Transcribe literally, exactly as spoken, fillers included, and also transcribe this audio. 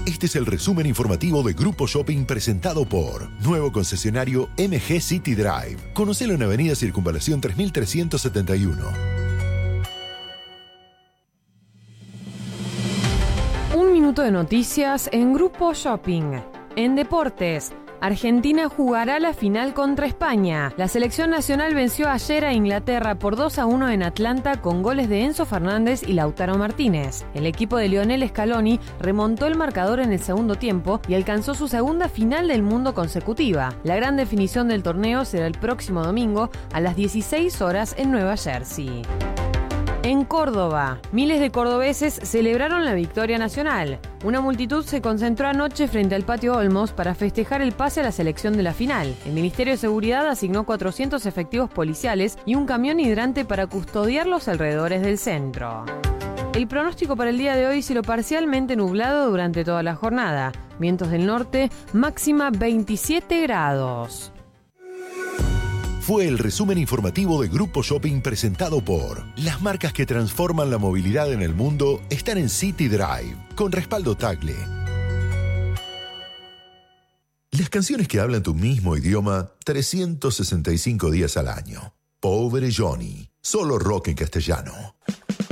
Este es el resumen informativo de Grupo Shopping presentado por Nuevo Concesionario M G City Drive. Conocelo en Avenida Circunvalación tres mil trescientos setenta y uno. Un minuto de noticias en Grupo Shopping. En deportes, Argentina jugará la final contra España. La selección nacional venció ayer a Inglaterra por dos a uno en Atlanta con goles de Enzo Fernández y Lautaro Martínez. El equipo de Lionel Scaloni remontó el marcador en el segundo tiempo y alcanzó su segunda final del mundo consecutiva. La gran definición del torneo será el próximo domingo a las dieciséis horas en Nueva Jersey. En Córdoba, miles de cordobeses celebraron la victoria nacional. Una multitud se concentró anoche frente al Patio Olmos para festejar el pase a la selección de la final. El Ministerio de Seguridad asignó cuatrocientos efectivos policiales y un camión hidrante para custodiar los alrededores del centro. El pronóstico para el día de hoy: cielo parcialmente nublado durante toda la jornada. Vientos del norte, máxima veintisiete grados. Fue el resumen informativo de Grupo Shopping presentado por las marcas que transforman la movilidad en el mundo están en City Drive, con respaldo Tagle. Las canciones que hablan tu mismo idioma trescientos sesenta y cinco días al año. Pobre Johnny, solo rock en castellano.